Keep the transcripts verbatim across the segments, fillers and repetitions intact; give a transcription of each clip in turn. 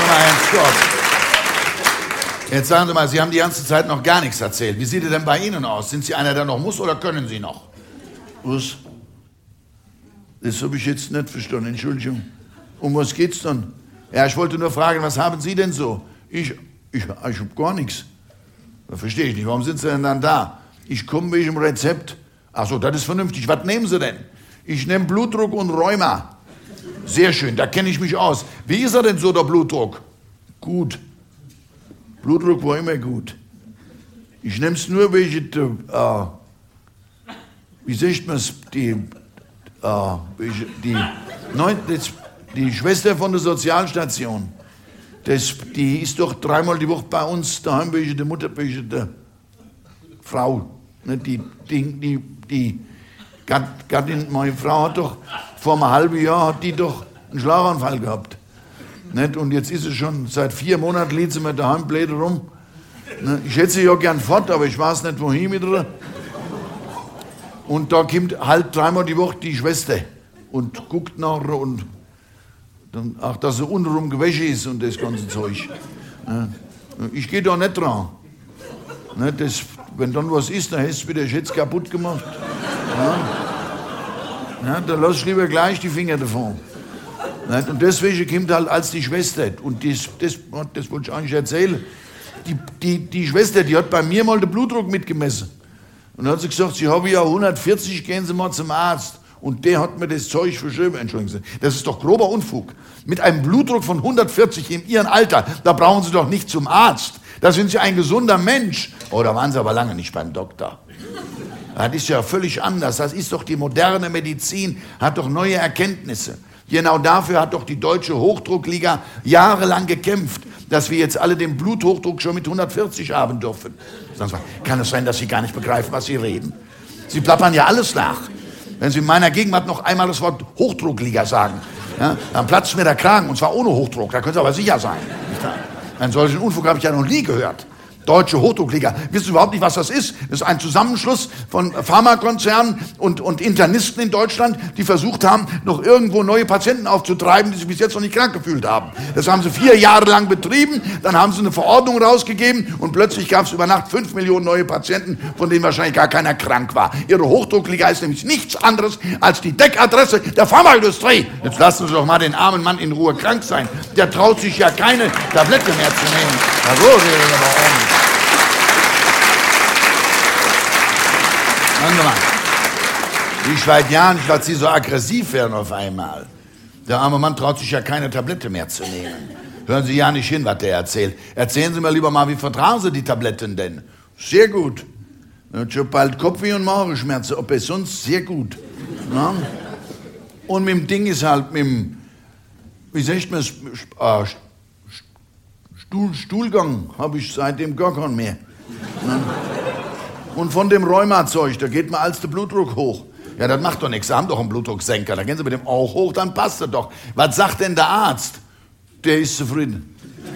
mal, Herr Scott. Jetzt sagen Sie mal, Sie haben die ganze Zeit noch gar nichts erzählt. Wie sieht es denn bei Ihnen aus? Sind Sie einer, der noch muss oder können Sie noch? Was? Das habe ich jetzt nicht verstanden, Entschuldigung. Um was geht's dann? Ja, ich wollte nur fragen, was haben Sie denn so? Ich, ich, ich habe gar nichts. Das verstehe ich nicht. Warum sind Sie denn dann da? Ich komme wegen dem Rezept. Ach so, das ist vernünftig. Was nehmen Sie denn? Ich nehme Blutdruck und Rheuma. Sehr schön, da kenne ich mich aus. Wie ist er denn so, der Blutdruck? Gut. Blutdruck war immer gut. Ich nehme es nur wegen der, äh, wie sagt man es, die, äh, die, neun, das, die Schwester von der Sozialstation. Das, die ist doch dreimal die Woche bei uns daheim wegen der Mutter, wegen der Frau. Die, die, die, die Gattin, meine Frau hat doch vor einem halben Jahr hat die doch einen Schlaganfall gehabt. Nicht? Und jetzt ist sie schon, seit vier Monaten liegt sie mir daheim blöd rum. Ich hätte sie ja gern fort, aber ich weiß nicht, wohin mit ihr. Und da kommt halt dreimal die Woche die Schwester und guckt nach ihr und dann, ach, dass sie untenrum gewäscht ist und das ganze Zeug. Ich gehe da nicht dran. Das, wenn dann was ist, dann hast du wieder jetzt kaputt gemacht. Ja. Ja, da lass ich lieber gleich die Finger davon. Und deswegen kommt halt als die Schwester, und das, das, das wollte ich eigentlich erzählen, die, die, die Schwester, die hat bei mir mal den Blutdruck mitgemessen. Und dann hat sie gesagt, sie habe ja hundertvierzig, gehen Sie mal zum Arzt. Und der hat mir das Zeug verschrieben. Entschuldigen Sie, das ist doch grober Unfug. Mit einem Blutdruck von hundertvierzig in Ihrem Alter, da brauchen Sie doch nicht zum Arzt. Da sind Sie ein gesunder Mensch. Oh, da waren Sie aber lange nicht beim Doktor. Das ist ja völlig anders. Das ist doch die moderne Medizin, hat doch neue Erkenntnisse. Genau dafür hat doch die Deutsche Hochdruckliga jahrelang gekämpft, dass wir jetzt alle den Bluthochdruck schon mit hundertvierzig haben dürfen. Kann es sein, dass Sie gar nicht begreifen, was Sie reden? Sie plappern ja alles nach. Wenn Sie in meiner Gegenwart noch einmal das Wort Hochdruckliga sagen, ja, dann platzt mir der Kragen, und zwar ohne Hochdruck, da können Sie aber sicher sein. Einen solchen Unfug habe ich ja noch nie gehört. Deutsche Hochdruckliga. Wissen Sie überhaupt nicht, was das ist? Das ist ein Zusammenschluss von Pharmakonzernen und, und Internisten in Deutschland, die versucht haben, noch irgendwo neue Patienten aufzutreiben, die sich bis jetzt noch nicht krank gefühlt haben. Das haben sie vier Jahre lang betrieben, dann haben sie eine Verordnung rausgegeben und plötzlich gab es über Nacht fünf Millionen neue Patienten, von denen wahrscheinlich gar keiner krank war. Ihre Hochdruckliga ist nämlich nichts anderes als die Deckadresse der Pharmaindustrie. Jetzt lassen Sie doch mal den armen Mann in Ruhe krank sein. Der traut sich ja keine Tablette mehr zu nehmen. Na so, reden wir mal um. Ich weiß ja nicht, dass Sie so aggressiv werden auf einmal. Der arme Mann traut sich ja keine Tablette mehr zu nehmen. Hören Sie ja nicht hin, was der erzählt. Erzählen Sie mir lieber mal, wie vertragen Sie die Tabletten denn? Sehr gut. Ich habe bald Kopfweh und Magenschmerzen, ob es sonst sehr gut. Na? Und mit dem Ding ist halt, mit dem, wie sagt man es, äh, Stuhl, Stuhlgang habe ich seitdem gar keinen mehr. Na? Und von dem Rheumazeug, da geht mir als der Blutdruck hoch. Ja, das macht doch nichts, Sie haben doch einen Blutdrucksenker. Da gehen Sie mit dem auch hoch, dann passt das doch. Was sagt denn der Arzt? Der ist zufrieden.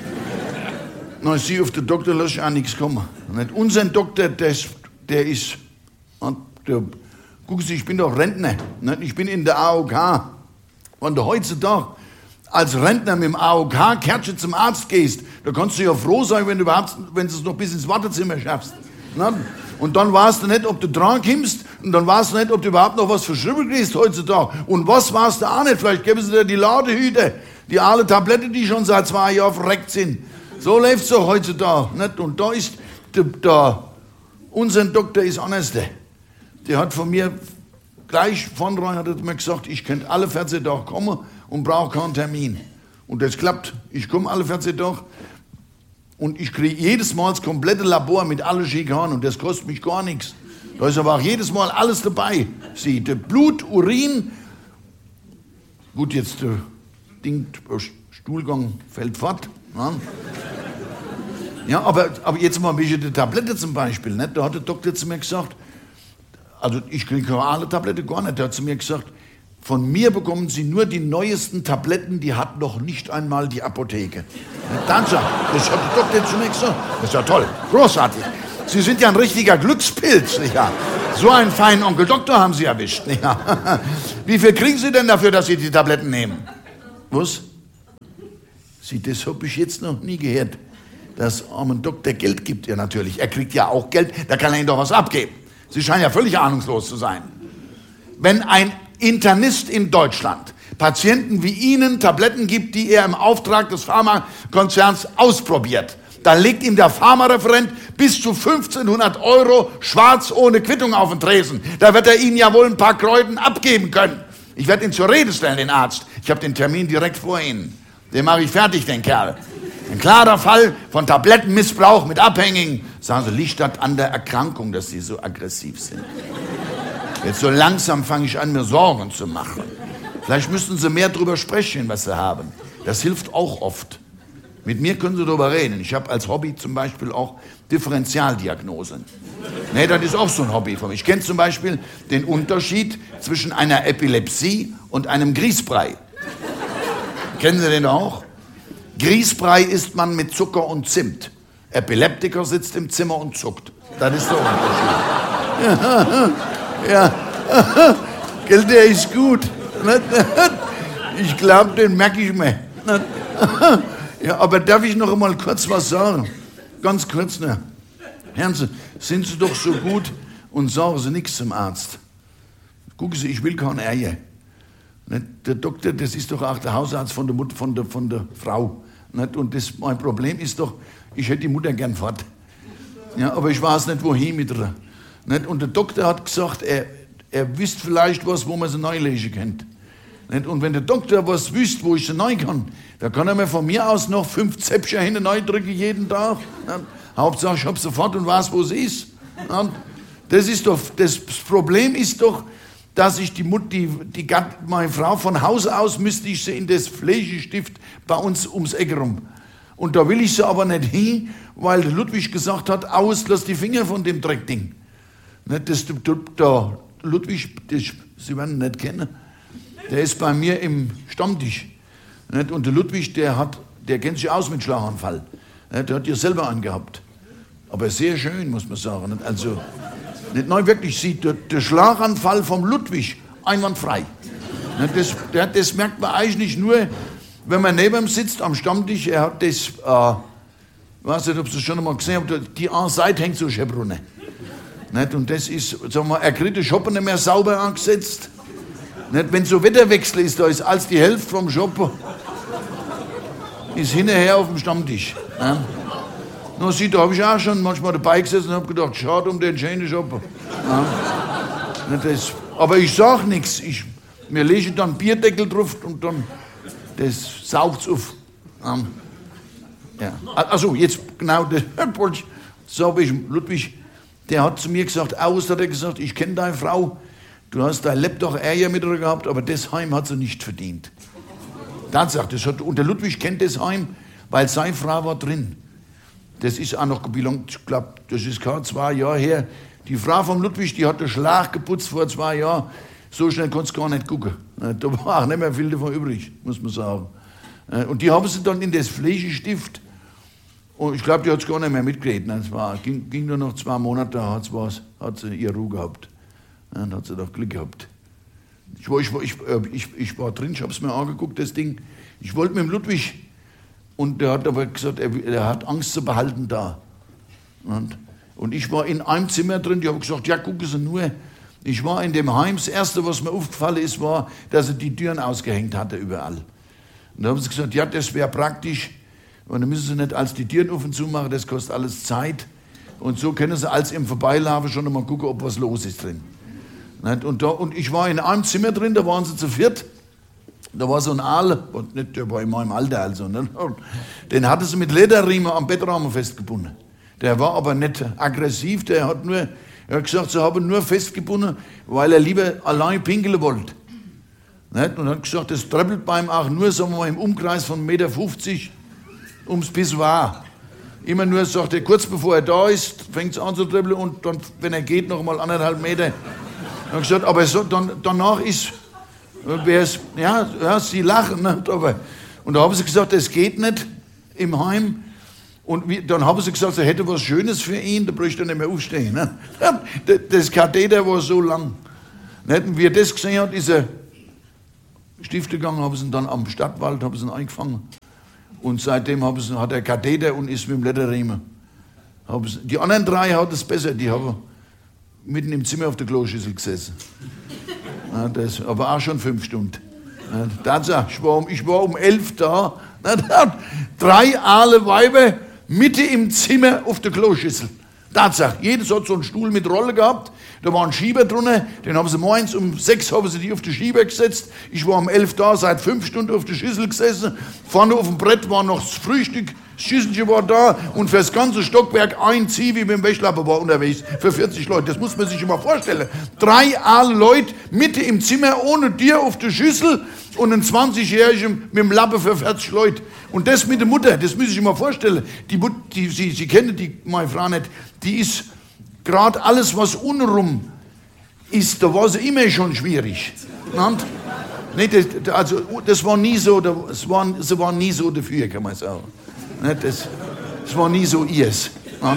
Na, ich sehe, auf den Doktor lasse ich auch nichts kommen. Nicht unser Doktor, der, der ist... Der, gucken Sie, ich bin doch Rentner. Nicht? Ich bin in der A O K. Und heutzutage als Rentner mit dem A O K-Kärtchen zum Arzt gehst, da kannst du ja froh sein, wenn du überhaupt, wenn du es noch bis ins Wartezimmer schaffst. Nicht? Und dann weißt du nicht, ob du dran kommst, und dann weißt du nicht, ob du überhaupt noch was verschrieben kriegst heutzutage. Und was weißt du auch nicht, vielleicht geben sie dir die Ladehüte, die alle Tablette, die schon seit zwei Jahren verreckt sind. So läuft's doch heutzutage. Nicht? Und da ist, der, der, unser Doktor ist anders. Der, der hat von mir gleich von rein hat er mir gesagt, ich könnte alle vierzehn Tage kommen und brauche keinen Termin. Und das klappt. Ich komme alle vierzehn Tage. Und ich kriege jedes Mal das komplette Labor mit allen Schikanen und das kostet mich gar nichts. Da ist aber auch jedes Mal alles dabei. Sie, der Blut, Urin, gut, jetzt der Ding, der Stuhlgang fällt fort. Ja, ja aber, aber jetzt mal welche die Tablette zum Beispiel. Nicht? Da hat der Doktor zu mir gesagt, also ich kriege alle Tablette gar nicht, der hat zu mir gesagt, von mir bekommen Sie nur die neuesten Tabletten, die hat noch nicht einmal die Apotheke. Dann sagt, das hat der Doktor zu mir gesagt. Das ist ja toll, großartig. Sie sind ja ein richtiger Glückspilz, nicht wahr? So einen feinen Onkel Doktor haben Sie erwischt, nicht wahr? Wie viel kriegen Sie denn dafür, dass Sie die Tabletten nehmen? Was? Sie, das habe ich jetzt noch nie gehört, dass armen Doktor Geld gibt. Ja, natürlich. Er kriegt ja auch Geld, da kann er Ihnen doch was abgeben. Sie scheinen ja völlig ahnungslos zu sein. Wenn ein Internist in Deutschland Patienten wie Ihnen Tabletten gibt, die er im Auftrag des Pharmakonzerns ausprobiert, dann legt ihm der Pharmareferent bis zu fünfzehnhundert Euro schwarz ohne Quittung auf den Tresen. Da wird er Ihnen ja wohl ein paar Kreuden abgeben können. Ich werde ihn zur Rede stellen, den Arzt. Ich habe den Termin direkt vor Ihnen. Den mache ich fertig, den Kerl. Ein klarer Fall von Tablettenmissbrauch mit Abhängigen. Sagen Sie, liegt das an der Erkrankung, dass Sie so aggressiv sind? Jetzt so langsam fange ich an, mir Sorgen zu machen. Vielleicht müssten Sie mehr darüber sprechen, was Sie haben. Das hilft auch oft. Mit mir können Sie darüber reden. Ich habe als Hobby zum Beispiel auch Differentialdiagnosen. Nee, das ist auch so ein Hobby von mir. Ich kenne zum Beispiel den Unterschied zwischen einer Epilepsie und einem Grießbrei. Kennen Sie den auch? Grießbrei isst man mit Zucker und Zimt. Epileptiker sitzt im Zimmer und zuckt. Das ist der Unterschied. Ja, ja. Gell, der ist gut. Ich glaube, den merke ich mir. Ja, aber darf ich noch einmal kurz was sagen? Ganz kurz, ne? Hören Sie, sind Sie doch so gut und sagen Sie nichts zum Arzt. Gucken Sie, ich will keine Eier. Der Doktor, das ist doch auch der Hausarzt von der Mutter, von der, von der Frau. Und das, mein Problem ist doch, ich hätte die Mutter gern fort. Ja, aber ich weiß nicht, wohin mit ihr. Und der Doktor hat gesagt, er, er wüsste vielleicht was, wo man sie neu legen könnte. Und wenn der Doktor was wüsste, wo ich sie neu kann, dann kann er mir von mir aus noch fünf Zäpfchen hinten neu drücken jeden Tag. Hauptsache, ich habe sofort und weiß, wo sie ist. Das ist doch, das Problem ist doch, dass ich die Mutter, die, die, meine Frau von Haus aus müsste ich sie in das Pflegestift bei uns ums Eck rum. Und da will ich sie aber nicht hin, weil der Ludwig gesagt hat, aus, lass die Finger von dem Dreckding. Das, der Ludwig, das, Sie werden ihn nicht kennen, der ist bei mir im Stammtisch. Und der Ludwig, der, hat, der kennt sich aus mit Schlaganfall. Der hat ja selber einen gehabt. Aber sehr schön, muss man sagen. Also, nicht neu wirklich sieht, der, der Schlaganfall vom Ludwig einwandfrei. Das, der, das merkt man eigentlich nur, wenn man neben ihm sitzt am Stammtisch. Er hat das, äh, ich weiß nicht, ob Sie das schon einmal gesehen haben, die eine Seite hängt so schön runter. Und das ist, sagen wir, er kriegt den Shoppen nicht mehr sauber angesetzt. Wenn so Wetterwechsel ist, da ist als die Hälfte vom Shoppen ist hinterher auf dem Stammtisch. Ja. Na, sieh, da habe ich auch schon manchmal dabei gesessen und habe gedacht, schade um den schönen Shoppen. Ja. Das, aber ich sage nichts. Ich, mir lege dann Bierdeckel drauf und dann das saugt es auf. Ja. Also jetzt genau, das so habe ich Ludwig, der hat zu mir gesagt, aus hat er gesagt, ich kenne deine Frau, du hast dein Lebtag Eier mit ihr gehabt, aber das Heim hat sie nicht verdient. Tatsache, das hat, und der Ludwig kennt das Heim, weil seine Frau war drin. Das ist auch noch gebildet, ich glaube, das ist gerade zwei Jahre her. Die Frau von Ludwig, die hat den Schlag geputzt vor zwei Jahren. So schnell konntest du gar nicht gucken. Da war auch nicht mehr viel davon übrig, muss man sagen. Und die haben sie dann in das Pflegestift, und ich glaube, die hat es gar nicht mehr mitgekriegt. Es war, ging, ging nur noch zwei Monate, da hat's was, hat sie ihre Ruhe gehabt. Dann hat sie doch Glück gehabt. Ich war, ich, war, ich, ich, ich war drin, ich habe es mir angeguckt, das Ding. Ich wollte mit dem Ludwig, und der hat aber gesagt, er, er hat Angst zu behalten da. Und, und ich war in einem Zimmer drin, die haben gesagt, ja, gucken Sie nur. Ich war in dem Heim, das Erste, was mir aufgefallen ist, war, dass er die Türen ausgehängt hatte überall. Und da haben sie gesagt, ja, das wäre praktisch, und dann müssen Sie nicht als die Türen auf und zu machen, das kostet alles Zeit. Und so können Sie als im Vorbeilaufen schon einmal gucken, ob was los ist drin. Und, da, und ich war in einem Zimmer drin, da waren sie zu viert. Da war so ein Aal, nicht, der war in meinem Alter also, ne? Den hatte sie mit Lederriemen am Bettrahmen festgebunden. Der war aber nicht aggressiv, der hat nur, er hat gesagt, sie haben nur festgebunden, weil er lieber allein pinkeln wollte. Und hat gesagt, das treppelt bei ihm auch nur, sagen wir mal, im Umkreis von eins Komma fünfzig Meter ums Pissoir. Immer nur, sagt er, kurz bevor er da ist, fängt es an zu treppeln und dann, wenn er geht, noch mal anderthalb Meter. Er hat gesagt, aber so, dann, danach ist, ja, ja, sie lachen, nicht? Aber, und da haben sie gesagt, das geht nicht im Heim. Und wie, dann haben sie gesagt, sie hätte was Schönes für ihn, da bräuchte er nicht mehr aufstehen. Ne? Das Katheter war so lang. Nicht? Und wie er das gesehen hat, ist er Stifte gegangen, haben sie ihn dann am Stadtwald haben sie ihn eingefangen. Und seitdem sie, hat er Katheter und ist mit dem Lederriemen. Die anderen drei hatten es besser, die haben mitten im Zimmer auf der Kloschüssel gesessen. Ja, das, aber auch schon fünf Stunden. Ja, Tatsache, ich war um, ich war um elf da. Ja, drei aale Weiber mitten im Zimmer auf der Kloschüssel. Tatsache, jedes hat so einen Stuhl mit Rolle gehabt. Da war ein Schieber drunter, den haben sie morgens um sechs haben sie die auf den Schieber gesetzt. Ich war um elf da, seit fünf Stunden auf der Schüssel gesessen. Vorne auf dem Brett war noch das Frühstück, das Schüsselchen war da und für das ganze Stockwerk ein Zivi mit dem Wäschlappen war unterwegs für vierzig Leute. Das muss man sich immer vorstellen. Drei aale Leute mitten im Zimmer ohne Tier auf der Schüssel und ein zwanzigjährigen mit dem Lappen für vierzig Leute. Und das mit der Mutter, das muss ich immer vorstellen. Die, Mut, die, sie, sie kennen die, meine Frau nicht, die ist gerade alles, was unrum ist, da war sie immer schon schwierig. Nee, das, also, das war nie so, das war, sie war nie so dafür, kann man sagen. Das, das war nie so ihrs.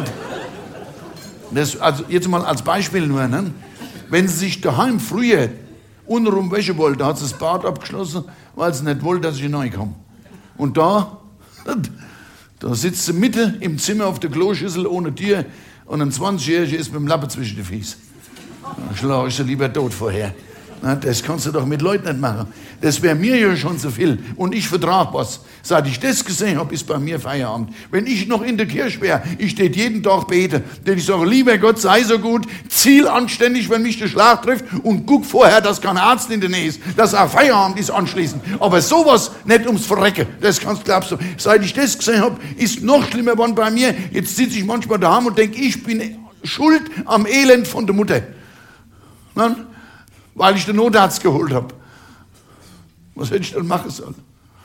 Das, also jetzt mal als Beispiel nur, ne? Wenn sie sich daheim früher unrum wäschen wollte, hat sie das Bad abgeschlossen, weil sie nicht wollte, dass ich hineinkomme. Und da, da sitzt sie mitten im Zimmer auf der Kloschüssel ohne Tür und ein zwanzigjähriger ist mit dem Lappen zwischen den Füßen. Da schlage ich sie lieber tot vorher. Na, das kannst du doch mit Leuten nicht machen. Das wäre mir ja schon zu viel. Und ich vertrage was. Seit ich das gesehen habe, ist bei mir Feierabend. Wenn ich noch in der Kirche wäre, ich stehe jeden Tag beten, denn ich sage, lieber Gott, sei so gut, ziel anständig, wenn mich der Schlag trifft und guck vorher, dass kein Arzt in der Nähe ist, dass auch Feierabend ist anschließend. Aber sowas nicht ums Verrecken, das kannst du glaubst du. Seit ich das gesehen habe, ist noch schlimmer geworden bei mir. Jetzt sitze ich manchmal daheim und denke, ich bin schuld am Elend von der Mutter. Na? Weil ich den Notarzt geholt habe. Was hätte ich dann machen sollen?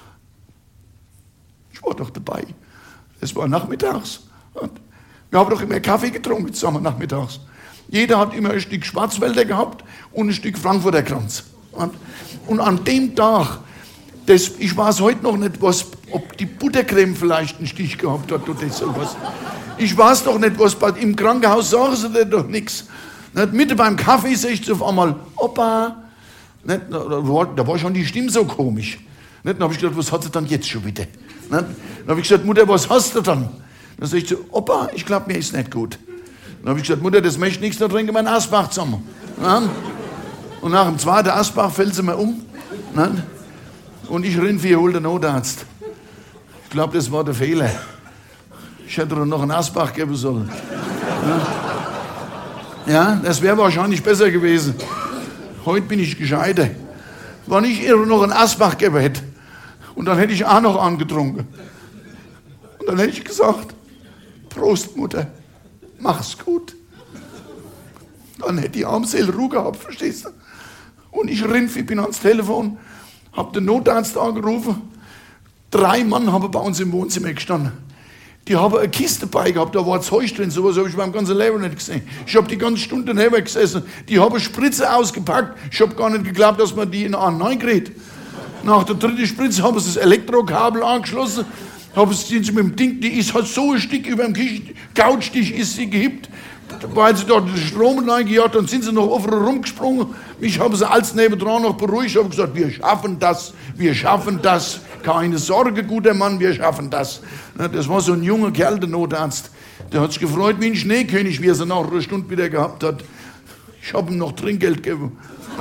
Ich war doch dabei. Es war nachmittags. Und wir haben doch immer Kaffee getrunken zusammen nachmittags. Jeder hat immer ein Stück Schwarzwälder gehabt und ein Stück Frankfurter Kranz. Und, und an dem Tag, das, ich weiß heute noch nicht, was, ob die Buttercreme vielleicht einen Stich gehabt hat oder sowas. Ich weiß doch nicht, was bei, im Krankenhaus sagen sie dir doch nichts. Nicht, mitten beim Kaffee sehe ich auf einmal, Opa. Nicht, da, war, da war schon die Stimme so komisch. Nicht, dann habe ich gedacht, was hat sie dann jetzt schon wieder? Nicht, dann habe ich gesagt, Mutter, was hast du dann? Dann sage ich so, Opa, ich glaube, mir ist nicht gut. Dann habe ich gesagt, Mutter, das möchte nichts, da trinken wir einen Asbach zusammen. Nicht? Und nach dem zweiten Asbach fällt sie mir um. Nicht? Und ich renn für ihr, hol den Notarzt. Ich glaube, das war der Fehler. Ich hätte ihr noch einen Asbach geben sollen. Nicht? Ja, das wäre wahrscheinlich besser gewesen. Heute bin ich gescheiter. Wenn ich ihr noch einen Asbach gegeben hätte und dann hätte ich auch noch angetrunken. Und dann hätte ich gesagt, Prost, Mutter, mach's gut. Dann hätte die Armseele Ruhe gehabt, verstehst du? Und ich renn, ich bin ans Telefon, hab den Notarzt angerufen. Drei Mann haben bei uns im Wohnzimmer gestanden. Die haben eine Kiste dabei gehabt, da war Zeug drin, sowas habe ich beim ganzen Leben nicht gesehen. Ich habe die ganze Stunde daneben gesessen, die haben Spritze ausgepackt, ich habe gar nicht geglaubt, dass man die in einen reinkriegt. Nach der dritten Spritze haben sie das Elektrokabel angeschlossen, haben sie mit dem Ding, die ist halt so ein Stück über dem Couchtisch ist sie gehippt, weil sie dort den Strom reingejagt haben, sind sie noch offen rumgesprungen. Mich haben sie alles nebendran noch beruhigt, haben gesagt, wir schaffen das, wir schaffen das. Keine Sorge, guter Mann, wir schaffen das. Das war so ein junger Kerl, der Notarzt. Der hat sich gefreut wie ein Schneekönig, wie er sie nach einer Stunde wieder gehabt hat. Ich habe ihm noch Trinkgeld gegeben.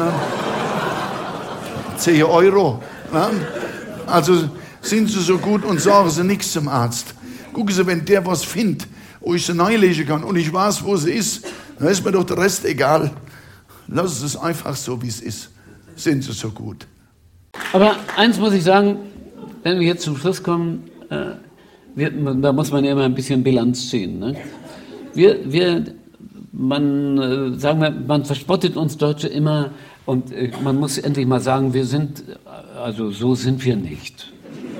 zehn Euro. Also sind sie so gut und sagen sie nichts zum Arzt. Gucken Sie, wenn der was findet, wo ich sie reinlegen kann und ich weiß, wo sie ist, dann ist mir doch der Rest egal. Lassen Sie es einfach so, wie es ist. Sind Sie so gut. Aber eins muss ich sagen, wenn wir jetzt zum Schluss kommen, äh, wir, da muss man ja immer ein bisschen Bilanz ziehen. Ne? Wir, wir, man, äh, sagen wir, man verspottet uns Deutsche immer und äh, man muss endlich mal sagen, wir sind, also so sind wir nicht.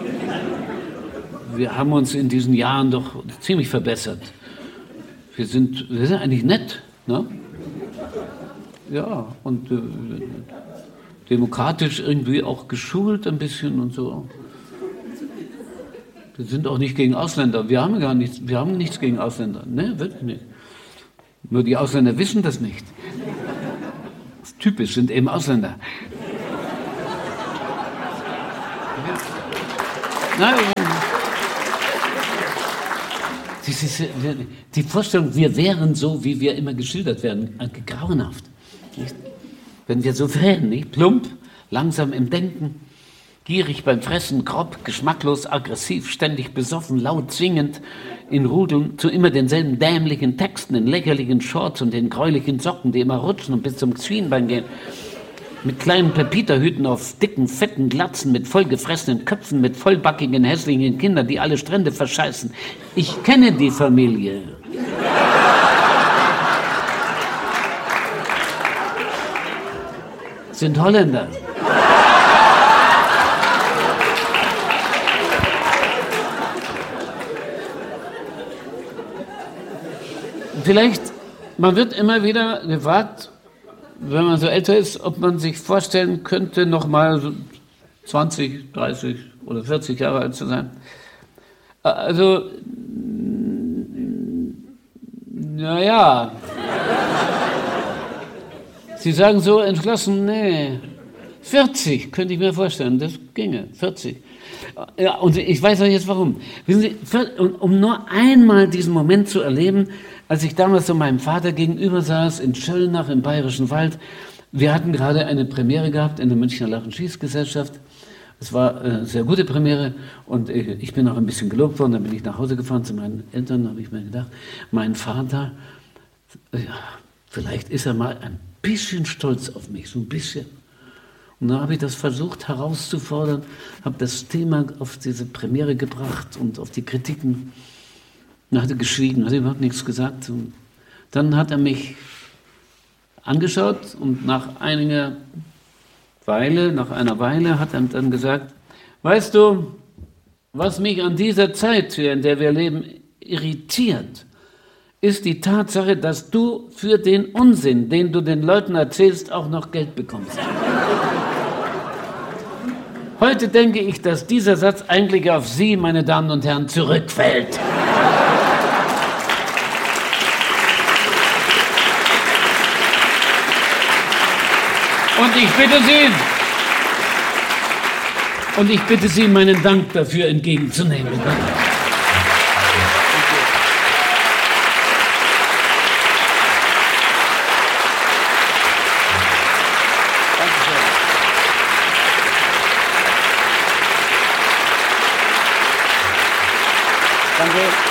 Wir haben uns in diesen Jahren doch ziemlich verbessert. Wir sind, wir sind eigentlich nett, ne? Ja, und äh, demokratisch irgendwie auch geschult ein bisschen und so. Wir sind auch nicht gegen Ausländer. Wir haben gar nichts, wir haben nichts gegen Ausländer. Ne, wirklich nicht. Nur die Ausländer wissen das nicht. Das ist typisch, sind eben Ausländer. Nein, Das ist, die Vorstellung, wir wären so, wie wir immer geschildert werden, grauenhaft. Nicht? Wenn wir so wären, nicht? Plump, langsam im Denken, gierig beim Fressen, grob, geschmacklos, aggressiv, ständig besoffen, laut singend, in Rudeln, zu immer denselben dämlichen Texten, in lächerlichen Shorts und den gräulichen Socken, die immer rutschen und bis zum Schienbein gehen. Mit kleinen Pepita-Hüten auf dicken, fetten Glatzen, mit vollgefressenen Köpfen, mit vollbackigen, hässlichen Kindern, die alle Strände verscheißen. Ich kenne die Familie. Sind Holländer. Vielleicht, man wird immer wieder gefragt, wenn man so älter ist, ob man sich vorstellen könnte, noch mal so zwanzig, dreißig oder vierzig Jahre alt zu sein. Also, naja. Sie sagen so entschlossen, nee, vierzig könnte ich mir vorstellen, das ginge, vierzig. Ja, und ich weiß auch jetzt warum. Wissen Sie, um nur einmal diesen Moment zu erleben, als ich damals so meinem Vater gegenüber saß, in Schöllnach im Bayerischen Wald. Wir hatten gerade eine Premiere gehabt in der Münchner Lach- und Schießgesellschaft. Es war eine sehr gute Premiere und ich bin auch ein bisschen gelobt worden. Dann bin ich nach Hause gefahren zu meinen Eltern, da habe ich mir gedacht, mein Vater, ja, vielleicht ist er mal ein bisschen stolz auf mich, so ein bisschen. Und dann habe ich das versucht herauszufordern, habe das Thema auf diese Premiere gebracht und auf die Kritiken. Dann hat er geschwiegen, hat überhaupt nichts gesagt. Und dann hat er mich angeschaut und nach einiger Weile, nach einer Weile hat er dann gesagt, weißt du, was mich an dieser Zeit, hier, in der wir leben, irritiert, ist die Tatsache, dass du für den Unsinn, den du den Leuten erzählst, auch noch Geld bekommst. Heute denke ich, dass dieser Satz eigentlich auf Sie, meine Damen und Herren, zurückfällt. Und ich bitte Sie, und ich bitte Sie, meinen Dank dafür entgegenzunehmen. Danke.